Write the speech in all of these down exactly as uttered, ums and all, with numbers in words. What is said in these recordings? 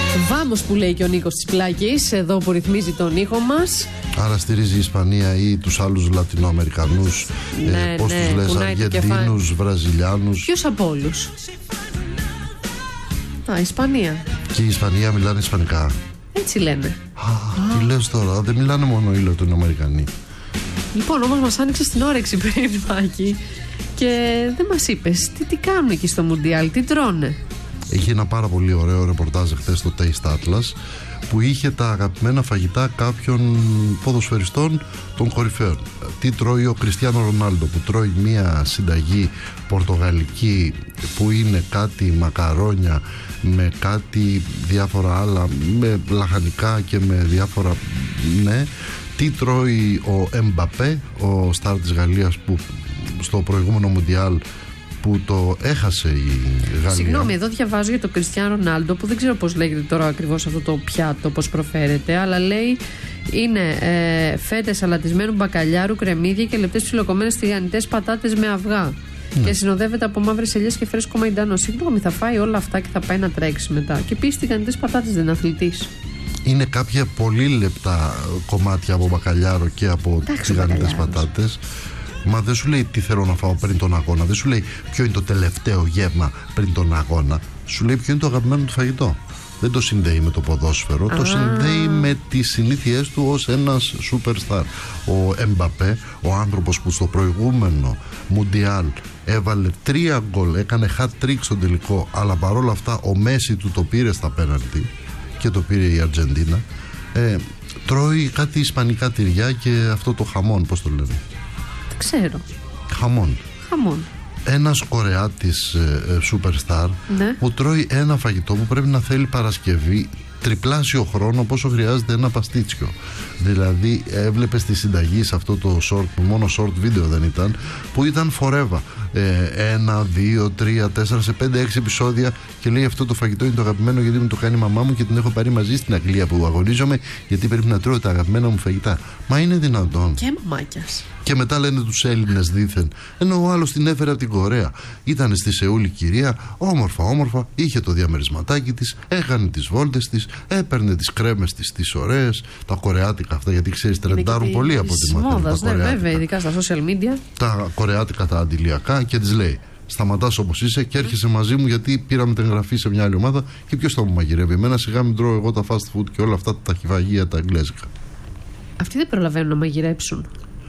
Βάμος που λέει και ο Νίκος της Πλάκης, εδώ που ρυθμίζει τον ήχο μας. Άρα στηρίζει η Ισπανία ή τους άλλους Λατινοαμερικανούς, ναι, ε, πώς ναι, τους λες, Αργεντίνους, Βραζιλιάνους. Ποιος από όλους? Α, Ισπανία. Και η Ισπανία μιλάνε ισπανικά. Έτσι λένε. Α, Α. Τι λες τώρα, δεν μιλάνε μόνο οι Λατινοαμερικανοί. Λοιπόν, όμως μας άνοιξε την όρεξη πριν, Μάκη, και δεν μας είπες τι, τι κάνουν εκεί στο Μουντιάλ, τι τρώνε. Είχε ένα πάρα πολύ ωραίο ρεπορτάζ χθες στο Taste Atlas που είχε τα αγαπημένα φαγητά κάποιων ποδοσφαιριστών των κορυφαίων. Τι τρώει ο Κριστιάνο Ρονάλντο, που τρώει μια συνταγή πορτογαλική που είναι κάτι μακαρόνια με κάτι διάφορα άλλα, με λαχανικά και με διάφορα, ναι. Τι τρώει ο Εμπαπέ, ο στάρ της Γαλλίας, που στο προηγούμενο Μουντιάλ που το έχασε η Γαλλία. Συγγνώμη, εδώ διαβάζω για τον Κριστιάνο Ρονάλντο, που δεν ξέρω πώς λέγεται τώρα ακριβώς αυτό το πιάτο, πώς προφέρεται, αλλά λέει είναι ε, φέτες σαλατισμένου μπακαλιάρου, κρεμμύδια και λεπτές ψιλοκομμένες τηγανιτές πατάτες με αυγά. Ναι. Και συνοδεύεται από μαύρες ελιές και φρέσκο μαϊντανό. Συγγνώμη, θα φάει όλα αυτά και θα πάει να τρέξει μετά. Και επίσης τηγανιτές πατάτες, δεν είναι αθλητής? Είναι κάποια πολύ λεπτά κομμάτια από μπακαλιάρο και από τηγανιτές πατάτες. Μα δεν σου λέει τι θέλω να φάω πριν τον αγώνα. Δεν σου λέει ποιο είναι το τελευταίο γεύμα πριν τον αγώνα. Σου λέει ποιο είναι το αγαπημένο του φαγητό. Δεν το συνδέει με το ποδόσφαιρο. Ah. Το συνδέει με τις συνήθειές του ως ένας superstar. Ο Εμπαπέ, ο άνθρωπος που στο προηγούμενο Μουντιάλ έβαλε τρία γκολ, έκανε hat-trick στο τελικό, αλλά παρόλα αυτά ο Μέση του το πήρε στα πέναλτι και το πήρε η Αργεντίνα. ε, Τρώει κάτι ισπανικά τυριά και αυτό το χαμόν, πώς το λένε? Ξέρω. Χαμόν. Χαμόν. Ένας Κορεάτης ε, ε, superstar, ναι, που τρώει ένα φαγητό που πρέπει να θέλει Παρασκευή τριπλάσιο χρόνο πόσο χρειάζεται ένα παστίτσιο. Δηλαδή έβλεπε στη συνταγή σε αυτό το short, που μόνο short βίντεο δεν ήταν, που ήταν φορέβα. Ε, ένα, δύο, τρία, τέσσερα, σε πέντε, έξι επεισόδια, και λέει αυτό το φαγητό είναι το αγαπημένο γιατί μου το κάνει η μαμά μου και την έχω πάρει μαζί στην Αγγλία που αγωνίζομαι, γιατί πρέπει να τρώω τα αγαπημένα μου φαγητά. Μα είναι δυνατόν? Και μαμάκιας. Και μετά λένε τους Έλληνες δήθεν, ενώ ο άλλος την έφερε από την Κορέα. Ήταν στη Σεούλη κυρία, όμορφα όμορφα, είχε το διαμερισματάκι της, έκανε τις βόλτες της, έπαιρνε τις κρέμες της τις ωραίες, τα κορεάτικα αυτά, γιατί ξέρεις τρεντάρουν πολύ από τη μόδα. Ναι, βέβαια, ειδικά στα social media. Τα κορεάτικα τα αντιλιακά, και της λέει: σταματάς όπως είσαι και έρχεσαι μαζί μου, γιατί πήραμε την εγγραφή σε μια άλλη ομάδα και ποιος θα μου μαγειρεύει? Εμένα σιγά μην τρώω εγώ τα fast food και όλα αυτά τα χυφαγεία τα εγγλέζικα. Αυτοί δεν προλαβαίνουν να μαγειρέψουν.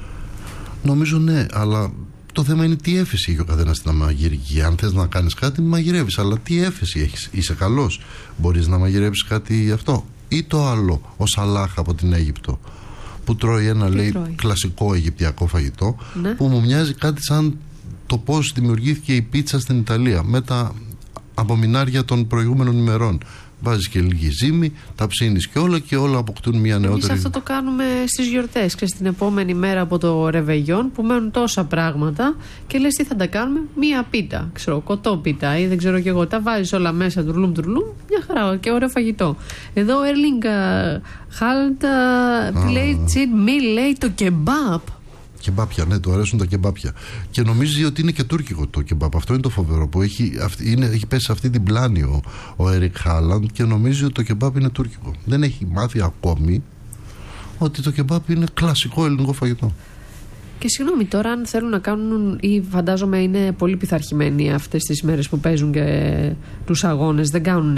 Νομίζω ναι, αλλά το θέμα είναι τι έφεση έχει ο καθένας στην μαγειρική. Αν θες να κάνεις κάτι, μαγειρεύεις, αλλά τι έφεση έχεις? Είσαι καλός? Μπορείς να μαγειρέψεις κάτι αυτό? Ή το άλλο, ο Σαλάχ από την Αίγυπτο, που τρώει ένα, τι λέει, τρώει? Κλασικό αιγυπτιακό φαγητό, ναι, που μου μοιάζει κάτι σαν το πώς δημιουργήθηκε η πίτσα στην Ιταλία με τα απομεινάρια των προηγούμενων ημερών. Βάζεις και λίγη ζύμη, τα ψήνεις και όλα και όλα αποκτούν μια νεότερη. Εμείς αυτό το κάνουμε στις γιορτές και στην επόμενη μέρα από το Ρεβεγιόν, που μένουν τόσα πράγματα και λες τι θα τα κάνουμε? Μία πίτα, ξέρω, κοτό πίτα ή δεν ξέρω κι εγώ. Τα βάζεις όλα μέσα, τουρλούμ τουρλούμ, μια χαρά και ωραίο φαγητό. Εδώ ο Έρλινγκ Χάλντ λέει τσιν μη, λέει το κεμπάπ. Κεμπάπια, ναι, του αρέσουν τα κεμπάπια. Και νομίζει ότι είναι και τουρκικό το κεμπάπ. Αυτό είναι το φοβερό, που έχει, είναι, έχει πέσει σε αυτή την πλάνη ο, ο Έρικ Χάλαντ και νομίζει ότι το κεμπάπ είναι τουρκικό. Δεν έχει μάθει ακόμη ότι το κεμπάπ είναι κλασικό ελληνικό φαγητό. Και συγγνώμη, τώρα αν θέλουν να κάνουν, ή φαντάζομαι είναι πολύ πειθαρχημένοι αυτές τις μέρες που παίζουν και τους αγώνες, δεν κάνουν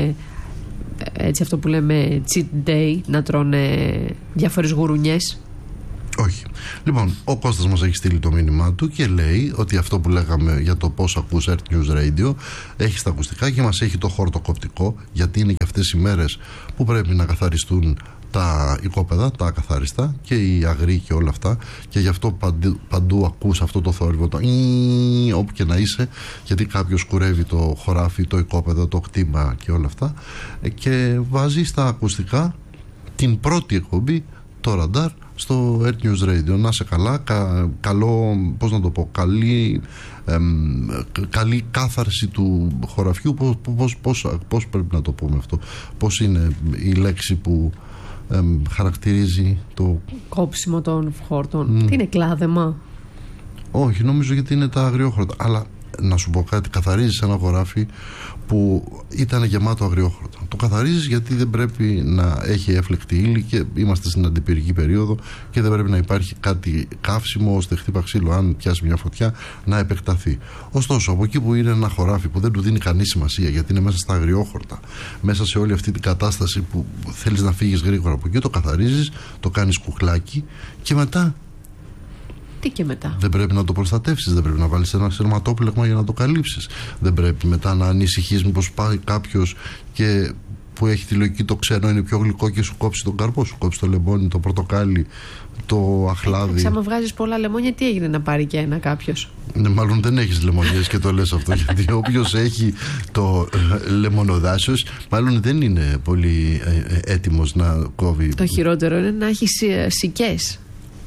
έτσι αυτό που λέμε cheat day, να τρώνε διάφορες γουρουνιές? Όχι. Λοιπόν, ο Κώστας μας έχει στείλει το μήνυμά του και λέει ότι αυτό που λέγαμε για το πώς ακούς Earth News Radio έχει στα ακουστικά και μας έχει το χορτοκοπτικό, γιατί είναι και αυτές οι μέρες που πρέπει να καθαριστούν τα οικόπεδα, τα ακαθάριστα και οι αγροί και όλα αυτά, και γι' αυτό παντού, παντού ακούς αυτό το θόρυβο, το ι, όπου και να είσαι, γιατί κάποιος κουρεύει το χωράφι, το οικόπεδο, το κτήμα και όλα αυτά, και βάζει στα ακουστικά την πρώτη εκπομπή, το ραντάρ, στο Earth News Radio. Να σε καλά, κα, καλό, πώς να το πω, καλή, εμ, καλή κάθαρση του χωραφιού. Πώς, πώς, πώς, πώς πρέπει να το πούμε αυτό? Πώς είναι η λέξη που εμ, χαρακτηρίζει το κόψιμο των χόρτων? Mm. Τι είναι, κλάδεμα? Όχι, νομίζω, γιατί είναι τα αγριόχορτα. Αλλά να σου πω κάτι, καθαρίζεις ένα χωράφι που ήταν γεμάτο αγριόχορτα. Το καθαρίζεις γιατί δεν πρέπει να έχει έφλεκτη ύλη και είμαστε στην αντιπυρική περίοδο και δεν πρέπει να υπάρχει κάτι καύσιμο ώστε χτύπα ξύλο, αν πιάσει μια φωτιά, να επεκταθεί. Ωστόσο, από εκεί που είναι ένα χωράφι που δεν του δίνει κανεί σημασία γιατί είναι μέσα στα αγριόχορτα, μέσα σε όλη αυτή την κατάσταση που θέλεις να φύγεις γρήγορα από εκεί, το καθαρίζεις, το κάνεις κουκλάκι και μετά. Τι και μετά. Δεν πρέπει να το προστατεύσεις, δεν πρέπει να βάλεις ένα σειρματόπλεγμα για να το καλύψεις. Δεν πρέπει μετά να ανησυχείς μήπως πάει κάποιος και που έχει τη λογική το ξένο είναι πιο γλυκό και σου κόψει τον καρπό, σου κόψει το λεμόνι, το πορτοκάλι, το αχλάδι. Ε, άμα βγάζεις πολλά λεμόνια, τι έγινε να πάρει και ένα κάποιος? Ναι, μάλλον δεν έχεις λεμονιές και το λες αυτό. Γιατί όποιος έχει το ε, λεμονοδάσος, μάλλον δεν είναι πολύ ε, ε, έτοιμος να κόβει. Το χειρότερο είναι να έχει σικές.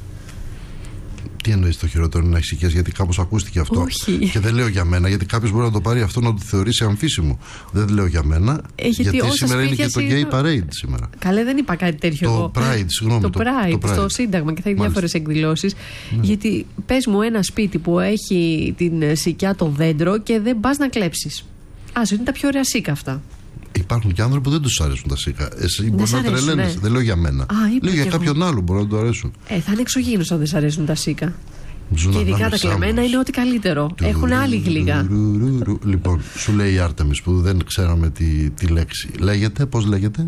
Τι εννοείς το χειρότερο είναι να έχει οικίες, γιατί κάπως ακούστηκε αυτό. Όχι. Και δεν λέω για μένα, γιατί κάποιος μπορεί να το πάρει αυτό να το θεωρήσει αμφίσιμο. Δεν λέω για μένα, ε, γιατί γιατί σήμερα είναι και το Gay Parade σήμερα. Καλέ, δεν είπα κάτι τέτοιο. Το εγώ. Pride, συγγνώμη. Το, το, Pride, το Pride, στο Σύνταγμα και θα έχει διάφορες εκδηλώσεις. Mm. Γιατί πες μου ένα σπίτι που έχει την σικιά το δέντρο και δεν πας να κλέψεις. Άσο, είναι τα πιο ωραία σίκα αυτά. Υπάρχουν και άνθρωποι που δεν τους αρέσουν τα σίκα. Εσύ μπορεί να τρελαίνεις. Ναι. Δεν λέω για μένα. Α, λέω για κάποιον άλλο μπορεί να του αρέσουν. Ε, θα είναι εξωγήινος αν δεν σ' αρέσουν τα σίκα. Ζουν και ειδικά τα κλεμμένα είναι ό,τι καλύτερο. Έχουν άλλη γλύγα. Λοιπόν, σου λέει η Άρτεμις που δεν ξέραμε τη, τη λέξη. Λέγεται, πώς λέγεται?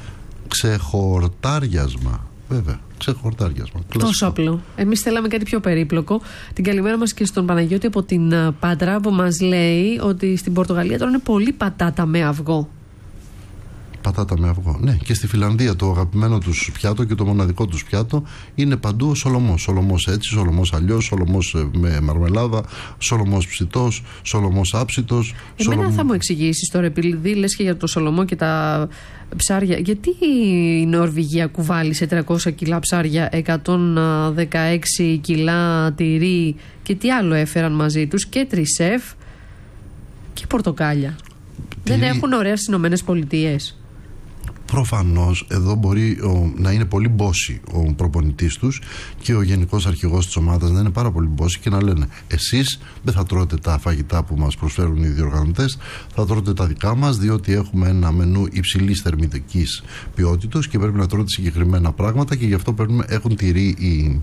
Ξεχορτάριασμα. Βέβαια, ξεχορτάριασμα. Τόσο απλό. Εμείς θέλαμε κάτι πιο περίπλοκο. Την καλημέρα μας και στον Παναγιώτη από την Πάτρα που μας λέει ότι στην Πορτογαλία τρώνε πολύ πατάτα με αυγό. Πατάτα με αυγό. Ναι, και στη Φιλανδία το αγαπημένο τους πιάτο και το μοναδικό τους πιάτο είναι παντού ο σολομός. Σολομός έτσι, σολομός αλλιώς, σολομός με μαρμελάδα, σολομός ψητός, σολομός άψητος. Εμένα σολομ... θα μου εξηγήσεις τώρα, επειδή λες και για το σολομό και τα ψάρια, γιατί η Νορβηγία κουβάλει σε τριακόσια κιλά ψάρια, εκατόν δεκαέξι κιλά τυρί και τι άλλο έφεραν μαζί τους, και τρισέφ και πορτοκάλια. Τυρί... Δεν έχουν ωραία στις Ηνωμένες Πολιτείες? Προφανώς εδώ μπορεί ο, να είναι πολύ μπόσι ο προπονητής τους και ο γενικός αρχηγός της ομάδας να είναι πάρα πολύ μπόσι και να λένε εσείς δεν θα τρώτε τα φαγητά που μας προσφέρουν οι διοργανωτές, θα τρώτε τα δικά μας, διότι έχουμε ένα μενού υψηλής θερμιδικής ποιότητας και πρέπει να τρώτε συγκεκριμένα πράγματα και γι' αυτό παίρνουν, έχουν τηρεί οι...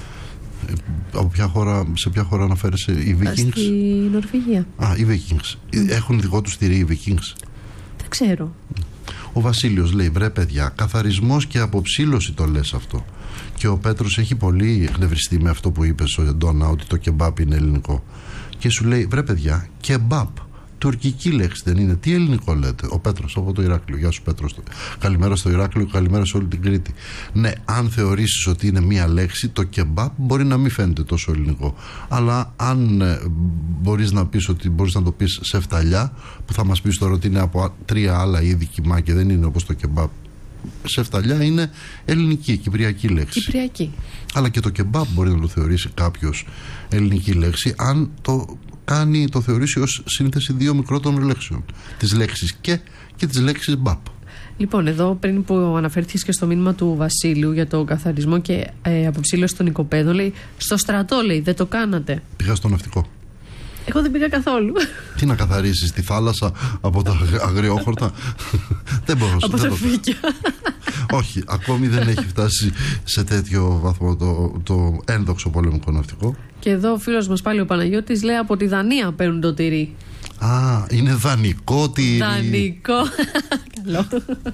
Από ποια χώρα, σε ποια χώρα αναφέρεσαι? Οι Vikings? Στη Νορβηγία. Α, οι Vikings. Mm. Έχουν δικό τους τηρεί οι Vikings? Δεν ξέρω. Ο Βασίλειος λέει, βρε παιδιά, καθαρισμός και αποψήλωση το λες αυτό. Και ο Πέτρος έχει πολύ εκνευριστεί με αυτό που είπες ο Εντώνα, ότι το κεμπάπ είναι ελληνικό. Και σου λέει, βρε παιδιά, κεμπάπ, τουρκική λέξη δεν είναι? Τι ελληνικό λέτε? Ο Πέτρος από το Ηράκλειο. Γεια σου Πέτρος. Καλημέρα στο Ηράκλειο, καλημέρα σε όλη την Κρήτη. Ναι, αν θεωρήσεις ότι είναι μία λέξη, το κεμπάπ μπορεί να μην φαίνεται τόσο ελληνικό. Αλλά αν ε, μπορείς να πεις ότι μπορείς να το πεις σε φταλιά, που θα μας πεις τώρα ότι είναι από τρία άλλα είδη κιμά και δεν είναι όπως το κεμπάπ. Σε φταλιά είναι ελληνική, κυπριακή λέξη. Κυπριακή. Αλλά και το κεμπάπ μπορεί να το θεωρήσει κάποιος ελληνική λέξη, αν το κάνει, το θεωρήσει ως σύνθεση δύο μικρότερων λέξεων. Της λέξης και και της λέξης μπαπ. Λοιπόν, εδώ πριν που αναφέρθηκες και στο μήνυμα του Βασίλειου για το καθαρισμό και ε, αποψήλωση των οικοπαίδων, λέει στο στρατό, λέει, δεν το κάνατε? Πήγα στο ναυτικό. Εγώ δεν πήγα καθόλου. Τι να καθαρίσεις, τη θάλασσα από τα αγριόχορτα? Δεν μπορώ. Από τα φύκια. Όχι, ακόμη δεν έχει φτάσει σε τέτοιο βαθμό το, το ένδοξο πολεμικό ναυτικό. Και εδώ ο φίλος μας πάλι ο Παναγιώτης λέει από τη Δανία παίρνουν το τυρί. Α, είναι δανεικό τυρί. Δανεικό. Καλό.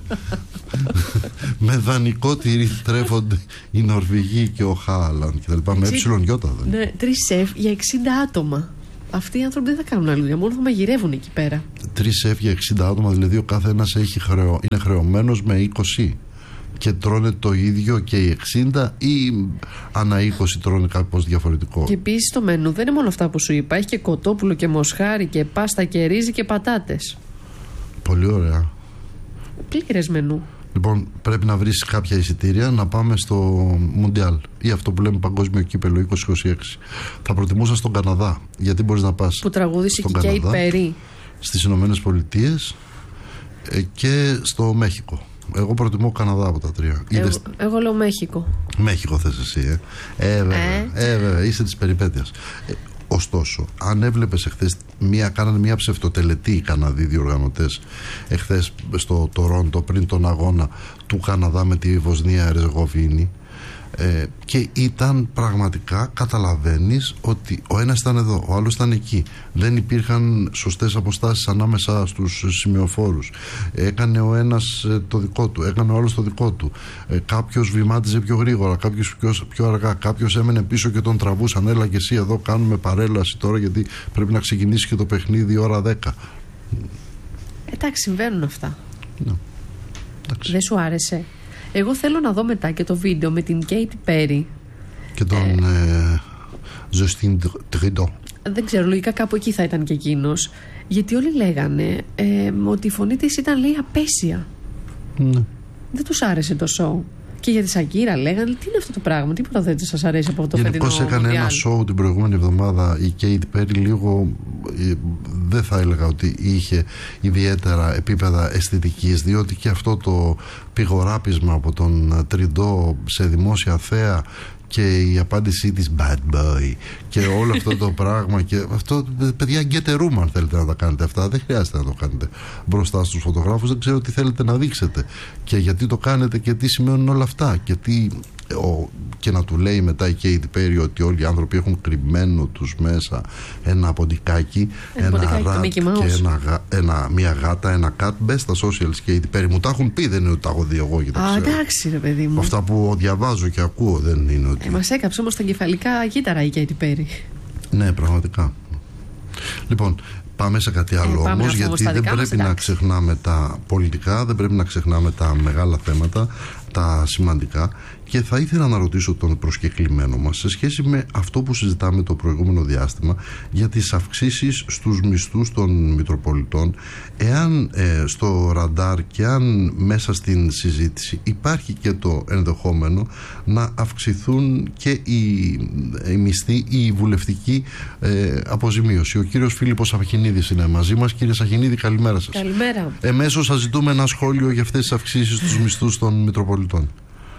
Με δανεικό τυρί τρέφονται οι Νορβηγοί και ο Χάλαντ και τα λοιπά. Με έψιλον γιώτα δεν. Ναι, τρεις σεφ για εξήντα άτομα. Αυτοί οι άνθρωποι δεν θα κάνουν άλλη δουλειά, μόνο θα μαγειρεύουν εκεί πέρα. Τρεις σεφ για εξήντα άτομα, δηλαδή ο κάθε ένας έχει χρεω... είναι χρεωμένος με είκοσι. Και τρώνε το ίδιο και οι εξήντα ή ανά είκοσι τρώνε κάπως διαφορετικό? Και επίσης το μενού δεν είναι μόνο αυτά που σου είπα. Έχει και κοτόπουλο και μοσχάρι και πάστα και ρύζι και πατάτες. Πολύ ωραία. Πλήρες μενού. Λοιπόν, πρέπει να βρεις κάποια εισιτήρια να πάμε στο Μουντιάλ ή αυτό που λέμε Παγκόσμιο Κύπελλο είκοσι είκοσι έξι. Θα προτιμούσα στον Καναδά, γιατί μπορείς να πας που τραγούδισε και η Περί, στις Ηνωμένες Πολιτείες και στο Μέχικο. Εγώ προτιμώ Καναδά από τα τρία. Εγώ, Είδες... εγώ λέω Μέχικο. Μέχικο θες εσύ, ε. Ε, βέβαια, ε. ε, βέβαια είσαι της περιπέτειας. Ε, ωστόσο, αν έβλεπες εχθές Μία, κάνανε μια ψευτοτελετή οι Καναδοί διοργανωτές εχθές στο Τορόντο πριν τον αγώνα του Καναδά με τη Βοσνία Ερζεγοβίνη. Ε, και ήταν πραγματικά, καταλαβαίνεις ότι ο ένας ήταν εδώ, ο άλλος ήταν εκεί, δεν υπήρχαν σωστές αποστάσεις ανάμεσα στους σημειοφόρους, έκανε ο ένας ε, το δικό του, έκανε ο άλλος το δικό του, ε, κάποιος βημάτιζε πιο γρήγορα, κάποιος πιο, πιο αργά, κάποιος έμενε πίσω και τον τραβούσαν, έλα και εσύ εδώ κάνουμε παρέλαση τώρα γιατί πρέπει να ξεκινήσει και το παιχνίδι ώρα δέκα. Εντάξει, συμβαίνουν αυτά. Ναι. Δεν σου άρεσε? Εγώ θέλω να δω μετά και το βίντεο με την Katy Perry και τον ε, Justin Trudeau. Δεν ξέρω, λογικά κάπου εκεί θα ήταν και εκείνος. Γιατί όλοι λέγανε ε, ότι η φωνή της ήταν, λέει, απέσια. Ναι. Δεν τους άρεσε το show. Και για τη Σακύρα λέγανε, τι είναι αυτό το πράγμα, τίποτα δεν σας αρέσει από το φετινό. Γενικώς έκανε ένα show την προηγούμενη εβδομάδα η Katy Perry, λίγο ε, δεν θα έλεγα ότι είχε ιδιαίτερα επίπεδα αισθητικής, διότι και αυτό το πηγοράπισμα από τον Τριντό σε δημόσια θέα και η απάντησή της bad boy και όλο αυτό το πράγμα και αυτό, παιδιά, get a room αν θέλετε να τα κάνετε αυτά, δεν χρειάζεται να το κάνετε μπροστά στους φωτογράφους, δεν ξέρω τι θέλετε να δείξετε και γιατί το κάνετε και τι σημαίνουν όλα αυτά και τι, ο, και να του λέει μετά η Katy Perry ότι όλοι οι άνθρωποι έχουν κρυμμένο τους μέσα ένα ποντικάκι, ένα, ένα ποντικάκι ρατ και ένα, ένα, μια γάτα, ένα cat. Μπες στα socials, Katy Perry, μου τα έχουν πει, δεν είναι ότι τα έχω δει εγώ και τα ξέρω. Α, εντάξει ρε παιδί μου. Αυτά που διαβάζω και ακούω δεν είναι ότι... Ε, μας έκαψε όμως τα κεφαλικά κύτταρα η Katy Perry. Ναι, πραγματικά. Λοιπόν, πάμε σε κάτι άλλο ε, όμως, γιατί δεν πρέπει μας, να ξεχνάμε τα πολιτικά, δεν πρέπει να ξεχνάμε τα μεγάλα θέματα, τα σημαντικά, και θα ήθελα να ρωτήσω τον προσκεκλημένο μας σε σχέση με αυτό που συζητάμε το προηγούμενο διάστημα για τις αυξήσεις στους μισθούς των Μητροπολιτών, εάν ε, στο ραντάρ και αν μέσα στην συζήτηση υπάρχει και το ενδεχόμενο να αυξηθούν και οι, οι μισθοί ή η βουλευτική ε, αποζημίωση. Ο κύριος Φίλιππος Σαχινίδης είναι μαζί μας. Κύριε Σαχινίδη, καλημέρα σας. Καλημέρα. Εμέσως σας ζητούμε ένα σχόλιο για αυτές τις αυξήσεις στους μισθούς των Μητροπολιτών.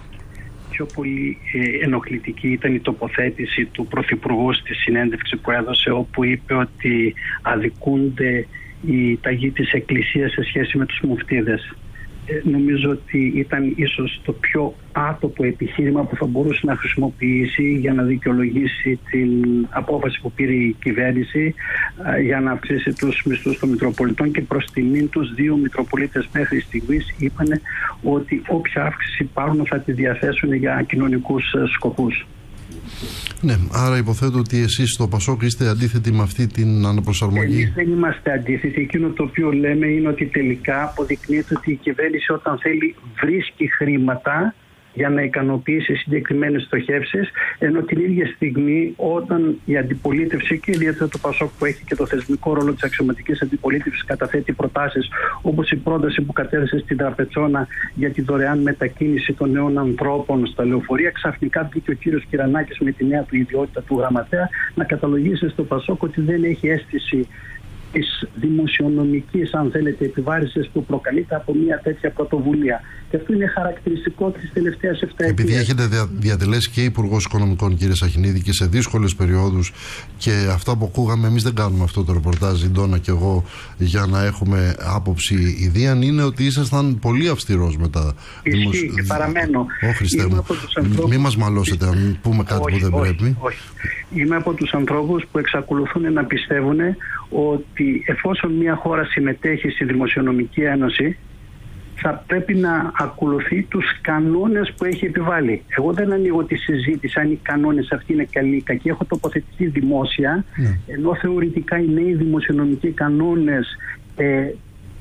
Πιο πολύ ε, ενοχλητική ήταν η τοποθέτηση του Πρωθυπουργού στη συνέντευξη που έδωσε, όπου είπε ότι αδικούνται οι ταγοί της Εκκλησίας σε σχέση με τους μουφτίδες. Ε, νομίζω ότι ήταν ίσως το πιο άτοπο επιχείρημα που θα μπορούσε να χρησιμοποιήσει για να δικαιολογήσει την απόφαση που πήρε η κυβέρνηση ε, για να αυξήσει τους μισθούς των Μητροπολιτών, και προς τιμήν τους δύο Μητροπολίτες μέχρι στιγμής είπαν ότι όποια αύξηση πάρουν θα τη διαθέσουν για κοινωνικούς σκοπούς. Ναι, άρα υποθέτω ότι εσείς στο Πασόκ είστε αντίθετοι με αυτή την αναπροσαρμογή. Εμείς δεν είμαστε αντίθετοι. Εκείνο το οποίο λέμε είναι ότι τελικά αποδεικνύεται ότι η κυβέρνηση όταν θέλει βρίσκει χρήματα για να ικανοποιήσει συγκεκριμένες στοχεύσεις, ενώ την ίδια στιγμή όταν η αντιπολίτευση και ιδιαίτερα το Πασόκ, που έχει και το θεσμικό ρόλο της αξιωματικής αντιπολίτευσης, καταθέτει προτάσεις όπως η πρόταση που κατέθεσε στην Τραπετσόνα για τη δωρεάν μετακίνηση των νέων ανθρώπων στα λεωφορεία, ξαφνικά βγήκε ο κύριος Κυρανάκης με τη νέα του ιδιότητα του γραμματέα να καταλογίσει στο Πασόκ ότι δεν έχει αίσθηση της δημοσιονομικής, αν θέλετε, επιβάρησης που προκαλείται από μια τέτοια πρωτοβουλία. Και αυτό είναι χαρακτηριστικό της τελευταίας επταετίας. Επειδή έχετε δια, διατελέσει και Υπουργός Οικονομικών, κύριε Σαχινίδη, και σε δύσκολες περιόδους, και αυτά που ακούγαμε, εμείς δεν κάνουμε αυτό το ρεπορτάζ, η Ντόνα και εγώ, για να έχουμε άποψη ιδίαν, είναι ότι ήσασταν πολύ αυστηρός με τα δημοσιονομικά. Ισχύει και παραμένω. Ω Χριστέ μου, ανθρώπους... μην μας μαλώσετε αν πούμε κάτι όχι, που δεν όχι, πρέπει. Όχι. Είμαι από τους ανθρώπους που εξακολουθούν να πιστεύουν ότι εφόσον μια χώρα συμμετέχει στη Δημοσιονομική Ένωση, θα πρέπει να ακολουθεί τους κανόνες που έχει επιβάλει. Εγώ δεν ανοίγω τη συζήτηση αν οι κανόνες αυτοί είναι καλοί ή κακοί. Έχω τοποθετηθεί δημόσια, ναι. Ενώ θεωρητικά οι νέοι δημοσιονομικοί κανόνες ε,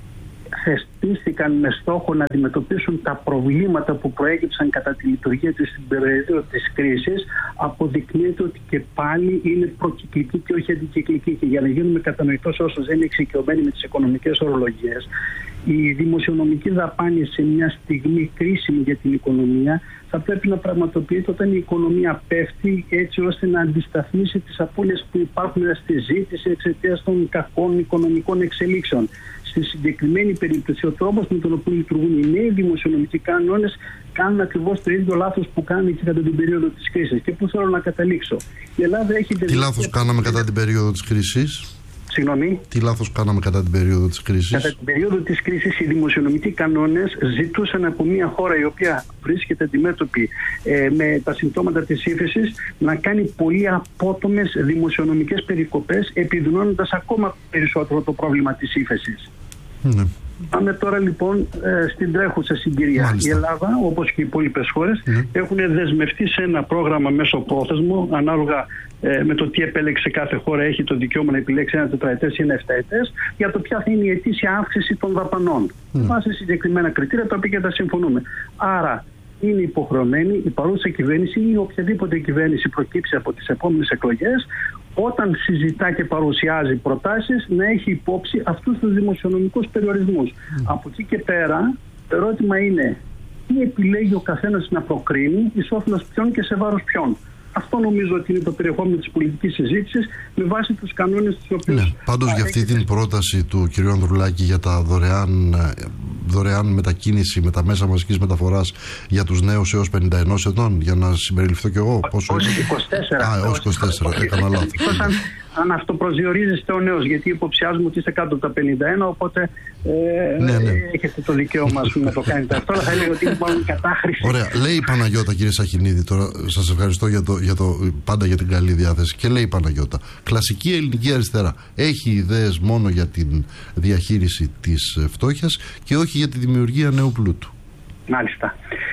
θεσπίστηκαν με στόχο να αντιμετωπίσουν τα προβλήματα που προέκυψαν κατά τη λειτουργία της στην περίοδο της κρίσης, αποδεικνύεται ότι και πάλι είναι προκυκλική και όχι αντικυκλική. Και για να γίνουμε κατανοητός όσους δεν είναι εξοικειωμένοι με τις οικονομικές ορολογίες, η δημοσιονομική δαπάνη σε μια στιγμή κρίσιμη για την οικονομία θα πρέπει να πραγματοποιείται όταν η οικονομία πέφτει, έτσι ώστε να αντισταθμίσει τις απώλειες που υπάρχουν στη ζήτηση εξαιτίας των κακών οικονομικών εξελίξεων. Στη συγκεκριμένη περίπτωση, ο τρόπος με τον οποίο λειτουργούν οι νέοι δημοσιονομικοί κανόνες κάνουν ακριβώς το ίδιο λάθος που κάνουν και κατά την περίοδο της κρίσης. Και πού θέλω να καταλήξω. Η Ελλάδα έχει... Τι λάθος κάναμε κατά την περίοδο της κρίσης? Συγγνώμη. Τι λάθος κάναμε κατά την περίοδο της κρίσης? Κατά την περίοδο της κρίσης οι δημοσιονομικοί κανόνες ζητούσαν από μια χώρα η οποία βρίσκεται αντιμέτωπη ε, με τα συμπτώματα της ύφεσης να κάνει πολύ απότομες δημοσιονομικές περικοπές, επιδεινώνοντας ακόμα περισσότερο το πρόβλημα της ύφεσης. Ναι. Πάμε τώρα λοιπόν ε, στην τρέχουσα συγκυρία. Μάλιστα. Η Ελλάδα, όπως και οι υπόλοιπες χώρες, ναι. έχουν δεσμευτεί σε ένα πρόγραμμα μέσοπρόθεσμο, ανάλογα ε, με το τι επέλεξε κάθε χώρα, έχει το δικαίωμα να επιλέξει ένα τετραετές ή ένα εφταετές, για το ποια θα είναι η ετήσια αύξηση των δαπανών. Ναι. Βάσει συγκεκριμένα κριτήρια, τα οποία και τα συμφωνούμε. Άρα, είναι υποχρεωμένη η παρούσα κυβέρνηση ή οποιαδήποτε κυβέρνηση προκύψει από τις επόμενες εκλογές, όταν συζητά και παρουσιάζει προτάσεις, να έχει υπόψη αυτούς τους δημοσιονομικούς περιορισμούς. Mm. Από εκεί και πέρα, το ερώτημα είναι τι επιλέγει ο καθένας να προκρίνει, εις όφελος ποιον και σε βάρος ποιον. Αυτό νομίζω ότι είναι το περιεχόμενο της πολιτικής συζήτησης με βάση τους κανόνες τους οποίους... Ναι, πάντως για αυτή την πρόταση του κ. Ανδρουλάκη για τα δωρεάν, δωρεάν μετακίνηση με τα μέσα μαζικής μεταφοράς για τους νέους έως πενήντα ενός ετών, για να συμπεριληφθώ κι εγώ. Πόσο ως είκοσι τέσσερα. Α, ως είκοσι τέσσερα, έκανα λάθος. Αν, αν αυτοπροσδιορίζεστε ο νέος, γιατί υποψιάζουμε ότι είστε κάτω από τα πενήντα ένα, οπότε ε, ναι, ναι. έχετε το δικαίωμα να το κάνετε αυτό, αλλά θα έλεγα ότι είναι μάλλον κατάχρηση. Ωραία, λέει η Παναγιώτα, κύριε Σαχινίδη, τώρα σας ευχαριστώ για το, για το, πάντα για την καλή διάθεση, και λέει η Παναγιώτα, κλασική ελληνική αριστερά έχει ιδέες μόνο για την διαχείριση της φτώχειας και όχι για τη δημιουργία νέου πλούτου. Μάλιστα.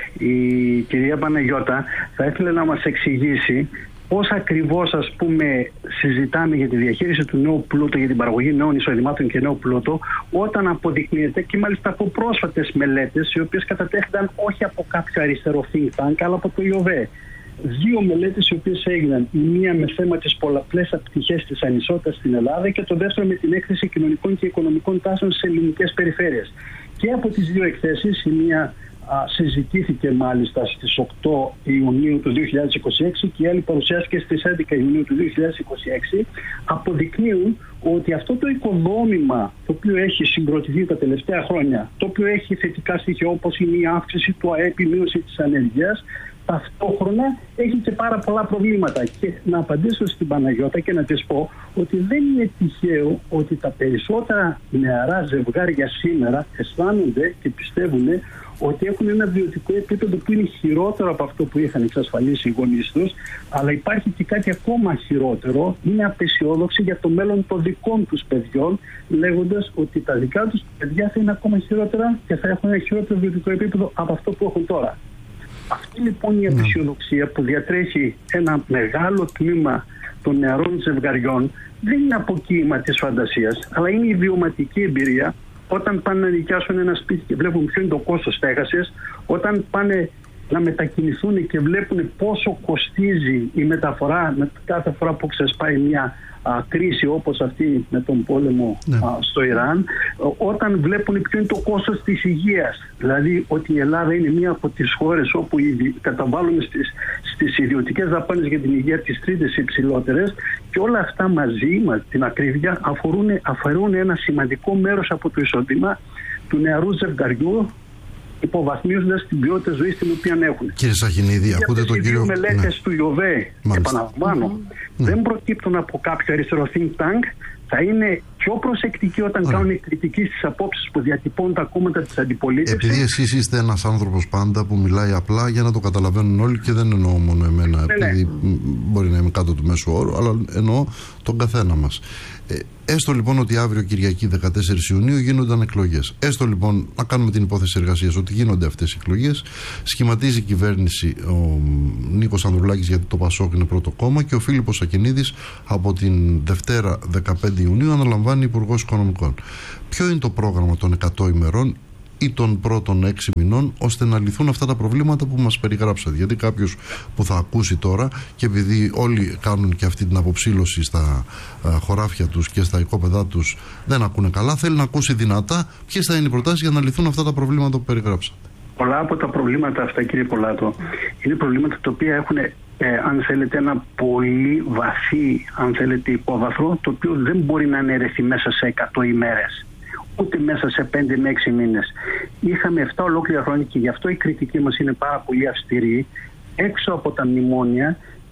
Η κυρία Παναγιώτα θα ήθελε να μας εξηγήσει πώς ακριβώς, ας πούμε, συζητάμε για τη διαχείριση του νέου πλούτου, για την παραγωγή νέων εισοδημάτων και νέου πλούτου, όταν αποδεικνύεται, και μάλιστα από πρόσφατες μελέτες, οι οποίες κατατέθηκαν όχι από κάποιο αριστερό think tank, αλλά από το ΙΟΒΕ. Δύο μελέτες οι οποίες έγιναν, η μία με θέμα τις πολλαπλές πτυχές της ανισότητας στην Ελλάδα και το δεύτερο με την έκθεση κοινωνικών και οικονομικών τάσεων σε ελληνικές περιφέρειες. Και από τις δύο εκθέσεις, η μία α, συζητήθηκε μάλιστα στις οκτώ Ιουνίου του δύο χιλιάδες είκοσι έξι και η άλλη παρουσιάστηκε στις έντεκα Ιουνίου του δύο χιλιάδες είκοσι έξι, αποδεικνύουν ότι αυτό το οικοδόμημα το οποίο έχει συγκροτηθεί τα τελευταία χρόνια, το οποίο έχει θετικά στοιχεία όπως είναι η αύξηση του ΑΕΠ, η μείωση της ανεργίας, ταυτόχρονα έχει και πάρα πολλά προβλήματα. Και να απαντήσω στην Παναγιώτα και να της πω ότι δεν είναι τυχαίο ότι τα περισσότερα νεαρά ζευγάρια σήμερα αισθάνονται και πιστεύουν ότι έχουν ένα βιωτικό επίπεδο που είναι χειρότερο από αυτό που είχαν εξασφαλίσει οι γονείς τους, αλλά υπάρχει και κάτι ακόμα χειρότερο, είναι απεσιόδοξοι για το μέλλον των δικών τους παιδιών, λέγοντας ότι τα δικά τους παιδιά θα είναι ακόμα χειρότερα και θα έχουν ένα χειρότερο βιωτικό επίπεδο από αυτό που έχουν τώρα. Αυτή λοιπόν η απεσιοδοξία που διατρέχει ένα μεγάλο τμήμα των νεαρών ζευγαριών δεν είναι αποκοίημα της φαντασίας, αλλά είναι η βιωματική εμπειρία όταν πάνε να νοικιάσουν ένα σπίτι και βλέπουν ποιο είναι το κόστος στέγασης, όταν πάνε να μετακινηθούν και βλέπουν πόσο κοστίζει η μεταφορά με κάθε φορά που ξεσπάει μια α, κρίση όπως αυτή με τον πόλεμο ναι. α, στο Ιράν, όταν βλέπουν ποιο είναι το κόστος της υγείας, δηλαδή ότι η Ελλάδα είναι μία από τις χώρες όπου καταβάλουμε στις, στις ιδιωτικές δαπάνες για την υγεία τις τρίτες υψηλότερες, και όλα αυτά μαζί με την ακρίβεια αφορούν, αφορούν ένα σημαντικό μέρος από το εισόδημα του νεαρού ζευγαριού, υποβαθμίζοντας την ποιότητα ζωής την οποία έχουν. Κύριε Σαχινίδη, ακούτε τον κύριο... Οι μελέτες ναι. του ΙΟΒΕ, επαναλαμβάνω, ναι. δεν προκύπτουν από κάποιο αριστερό think tank, θα είναι πιο προσεκτικοί όταν Άρα. κάνουν κριτική στις απόψεις που διατυπώνουν τα κόμματα της αντιπολίτευσης. Επειδή εσείς είστε ένας άνθρωπος πάντα που μιλάει απλά για να το καταλαβαίνουν όλοι, και δεν εννοώ μόνο εμένα, ναι, επειδή ναι. μπορεί να είμαι κάτω του μέσου όρου, αλλά εννοώ τον καθένα μας. Ε, έστω λοιπόν ότι αύριο Κυριακή δεκατέσσερις Ιουνίου γίνονταν εκλογές. Έστω λοιπόν να κάνουμε την υπόθεση εργασίας ότι γίνονται αυτές οι εκλογές. Σχηματίζει η κυβέρνηση ο Νίκος Ανδρουλάκης, γιατί το Πασόκ είναι πρώτο κόμμα, και ο Φίλιππος Σακινίδης από την Δευτέρα δεκαπέντε Ιουνίου αναλαμβάνει Υπουργός Οικονομικών. Ποιο είναι το πρόγραμμα των εκατό ημερών ή των πρώτων έξι μηνών, ώστε να λυθούν αυτά τα προβλήματα που μας περιγράψατε? Γιατί κάποιος που θα ακούσει τώρα, και επειδή όλοι κάνουν και αυτή την αποψήλωση στα α, χωράφια τους και στα οικόπεδά τους, δεν ακούνε καλά, θέλει να ακούσει δυνατά ποιες θα είναι οι προτάσεις για να λυθούν αυτά τα προβλήματα που περιγράψατε. Πολλά από τα προβλήματα αυτά, κύριε Πολάτο, είναι προβλήματα τα οποία έχουν, ε, αν θέλετε, ένα πολύ βαθύ, αν θέλετε, υπόβαθρο, το οποίο δεν μπορεί να αναιρεθεί μέσα σε εκατό ημέρες. Ούτε μέσα σε πέντε με έξι μήνες. Είχαμε επτά ολόκληρα χρόνια και γι' αυτό η κριτική μας είναι πάρα πολύ αυστηρή, έξω από τα μνημόνια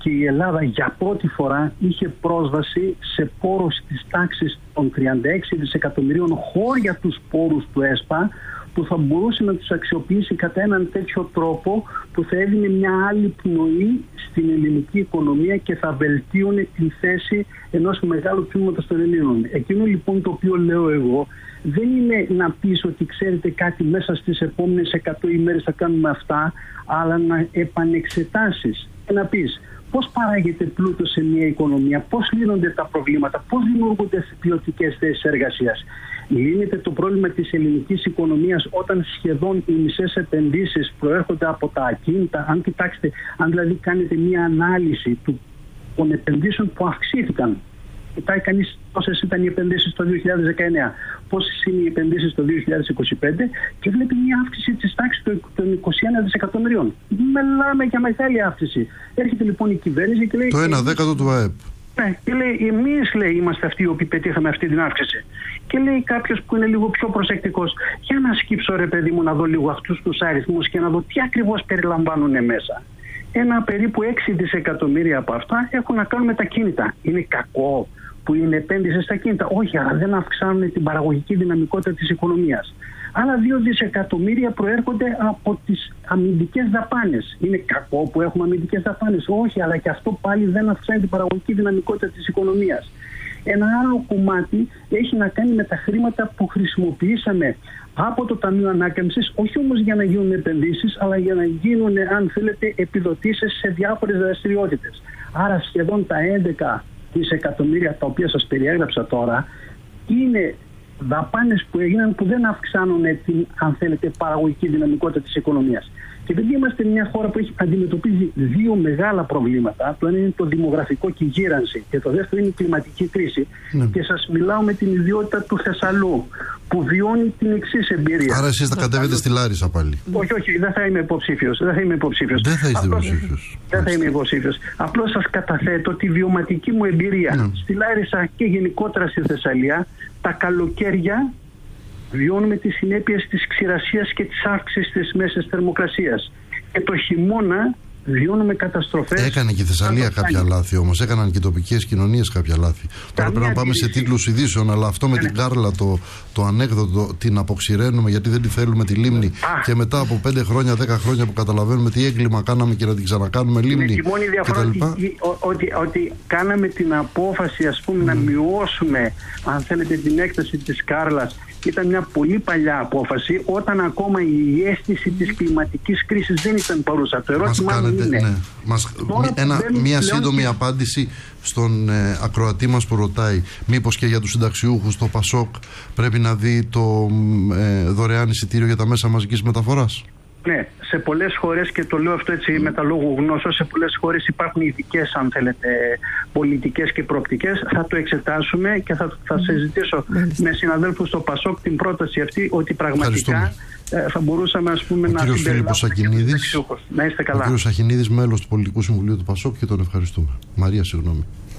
και η Ελλάδα για πρώτη φορά είχε πρόσβαση σε πόρους της τάξης των τριάντα έξι δισεκατομμυρίων χώρια τους πόρους του ΕΣΠΑ, που θα μπορούσε να τους αξιοποιήσει κατά έναν τέτοιο τρόπο που θα έδινε μια άλλη πνοή στην ελληνική οικονομία και θα βελτίωνε τη θέση ενός μεγάλου τμήματος των Ελλήνων. Εκείνο λοιπόν το οποίο λέω εγώ δεν είναι να πεις ότι ξέρετε κάτι μέσα στις επόμενες εκατό ημέρες θα κάνουμε αυτά, αλλά να επανεξετάσεις και να πεις πώς παράγεται πλούτο σε μια οικονομία, πώς λύνονται τα προβλήματα, πώς δημιουργούνται ποιοτικές θέσεις εργασίας. Λύνεται το πρόβλημα της ελληνικής οικονομίας όταν σχεδόν οι μισές επενδύσεις προέρχονται από τα ακίνητα. Αν κοιτάξετε, αν δηλαδή κάνετε μια ανάλυση του, των επενδύσεων που αυξήθηκαν, κοιτάει κανείς πόσες ήταν οι επενδύσεις το δύο χιλιάδες δεκαεννέα, πόσες είναι οι επενδύσεις το δύο χιλιάδες είκοσι πέντε και βλέπει μια αύξηση της τάξης των είκοσι ένα δισεκατομμυρίων. Μιλάμε για μεγάλη αύξηση. Έρχεται λοιπόν η κυβέρνηση και λέει... Το ένα δέκατο του ΑΕΠ. Ναι, και λέει, εμείς λέει είμαστε αυτοί οι οποίοι πετύχαμε αυτή την αύξηση. Και λέει κάποιος που είναι λίγο πιο προσεκτικός, για να σκύψω ρε παιδί μου να δω λίγο αυτούς τους αριθμούς και να δω τι ακριβώς περιλαμβάνουν μέσα. Ένα περίπου έξι δισεκατομμύρια από αυτά έχουν να κάνουν με τα κίνητα. Είναι κακό που είναι επένδυση στα κίνητα? Όχι, αλλά δεν αυξάνουν την παραγωγική δυναμικότητα της οικονομίας. Άλλα δύο δισεκατομμύρια προέρχονται από τις αμυντικές δαπάνες. Είναι κακό που έχουμε αμυντικές δαπάνες? Όχι, αλλά και αυτό πάλι δεν αυξάνει την παραγωγική δυναμικότητα της οικονομίας. Ένα άλλο κομμάτι έχει να κάνει με τα χρήματα που χρησιμοποιήσαμε από το Ταμείο Ανάκαμψης, όχι όμως για να γίνουν επενδύσεις, αλλά για να γίνουν, αν θέλετε, επιδοτήσεις σε διάφορες δραστηριότητες. Άρα σχεδόν τα έντεκα δισεκατομμύρια τα οποία σας περιέγραψα τώρα είναι δαπάνες που έγιναν που δεν αυξάνουν την, αν θέλετε, παραγωγική δυναμικότητα της οικονομίας. Και επειδή είμαστε μια χώρα που έχει αντιμετωπίζει δύο μεγάλα προβλήματα, το ένα είναι το δημογραφικό και η γύρανση και το δεύτερο είναι η κλιματική κρίση. Ναι. Και σας μιλάω με την ιδιότητα του Θεσσαλού που βιώνει την εξής εμπειρία. Άρα εσείς θα κατέβετε στη Λάρισα πάλι? Όχι, όχι, δεν θα είμαι υποψήφιος. Δεν θα είμαι υποψήφιος. Δεν θα είστε υποψήφιος. Δεν θα είμαι υποψήφιος. Απλώς σας καταθέτω τη βιωματική μου εμπειρία. Ναι. Στη Λάρισα και γενικότερα στη Θεσσαλία, τα καλοκαίρια βιώνουμε τις συνέπειες της ξηρασίας και της αύξησης της μέσης θερμοκρασίας. Και το χειμώνα βιώνουμε καταστροφές. Έκανε και η Θεσσαλία κάποια λάθη όμως. Έκαναν και οι τοπικές κοινωνίες κάποια λάθη. Τώρα πρέπει να πάμε σε τίτλους ειδήσεων, αλλά αυτό με την Κάρλα, το, το ανέκδοτο, την αποξηραίνουμε γιατί δεν τη θέλουμε τη λίμνη. Α. Και μετά από πέντε χρόνια, δέκα χρόνια που καταλαβαίνουμε τι έγκλημα κάναμε και να την ξανακάνουμε λίμνη. Με τη μόνη διαφορά ότι, ότι, ότι κάναμε την απόφαση, ας πούμε, mm. να μειώσουμε, αν θέλετε, την έκταση της Κάρλας. Ήταν μια πολύ παλιά απόφαση, όταν ακόμα η αίσθηση της κλιματικής κρίσης δεν ήταν παρούσα. Το ερώτημα είναι... Ναι. Μας, ένα, μια σύντομη και... απάντηση στον ε, ακροατή μας που ρωτάει μήπως και για τους συνταξιούχους το ΠΑΣΟΚ πρέπει να δει το ε, δωρεάν εισιτήριο για τα μέσα μαζικής μεταφοράς? Ναι, σε πολλές χώρες, και το λέω αυτό έτσι με τα λόγου γνώσεως, σε πολλές χώρες υπάρχουν ειδικές, αν θέλετε, πολιτικές και προοπτικές. Θα το εξετάσουμε και θα, θα συζητήσω Μάλιστα. με συναδέλφους στο ΠΑΣΟΚ την πρόταση αυτή, ότι πραγματικά ε, θα μπορούσαμε, ας πούμε, ο να κύριος Φίλιππος Αχινίδης, να είστε καλά. Ο κύριος Αχινίδης, μέλος του Πολιτικού Συμβουλίου του ΠΑΣΟΚ, και τον ευχαριστούμε. Μαρία, συγγνώμη.